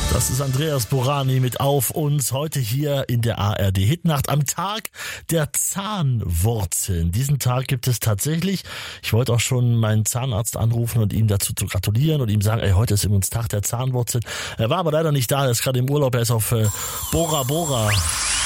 Das ist Andreas Borani mit Auf uns, heute hier in der ARD Hitnacht am Tag der Zahnwurzeln. Diesen Tag gibt es tatsächlich. Ich wollte auch schon meinen Zahnarzt anrufen und ihm dazu zu gratulieren und ihm sagen, heute ist übrigens Tag der Zahnwurzeln. Er war aber leider nicht da, er ist gerade im Urlaub, er ist auf Bora Bora.